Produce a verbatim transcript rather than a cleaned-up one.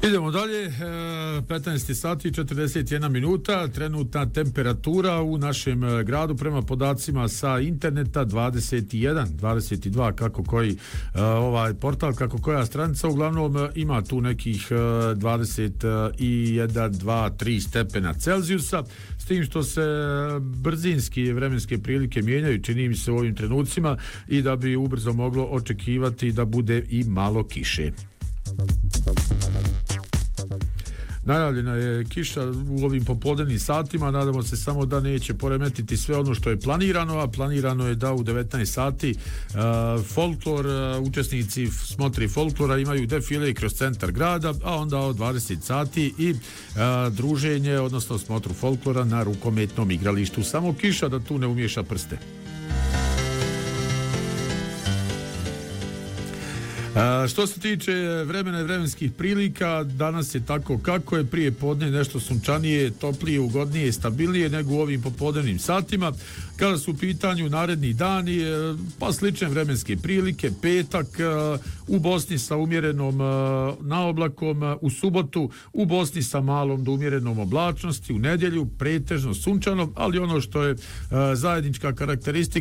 Idemo dalje, petnaest sati i četrdeset jedna minuta, trenutna temperatura u našem gradu prema podacima sa interneta dvadeset jedan, dvadeset dva, kako koji ovaj portal, kako koja stranica, uglavnom ima tu nekih dvadeset jedan, dva, tri stepena Celzijusa, s tim što se brzinski vremenske prilike mijenjaju, čini mi se u ovim trenucima, i da bi ubrzo moglo očekivati da bude i malo kiše. Najavljena je kiša u ovim popodnevnim satima, nadamo se samo da neće poremetiti sve ono što je planirano, a planirano je da u devetnaest sati uh, folklor, uh, učesnici smotri folklora imaju defile kroz centar grada, a onda od dvadeset sati i uh, druženje, odnosno smotru folklora na rukometnom igralištu. Samo kiša da tu ne umiješa prste. A, što se tiče vremena i vremenskih prilika, danas je tako kako je, prije podne nešto sunčanije, toplije, ugodnije i stabilnije nego u ovim popodnevnim satima. Kada su u pitanju naredni dani, pa slične vremenske prilike, petak u Bosni sa umjerenom naoblakom, u subotu u Bosni sa malom do umjerenom oblačnosti, u nedjelju pretežno sunčanom, ali ono što je zajednička karakteristika